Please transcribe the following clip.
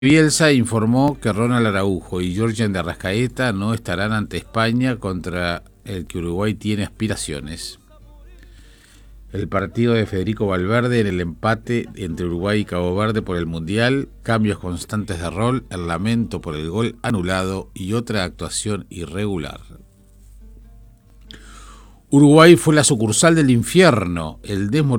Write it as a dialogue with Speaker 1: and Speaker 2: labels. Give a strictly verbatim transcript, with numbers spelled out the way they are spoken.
Speaker 1: Bielsa informó que Ronald Araujo y Georgian de Arrascaeta no estarán ante España, contra el que Uruguay tiene aspiraciones. El partido de Federico Valverde en el empate entre Uruguay y Cabo Verde por el Mundial, cambios constantes de rol, el lamento por el gol anulado y otra actuación irregular. Uruguay fue la sucursal del infierno, el desmoralizamiento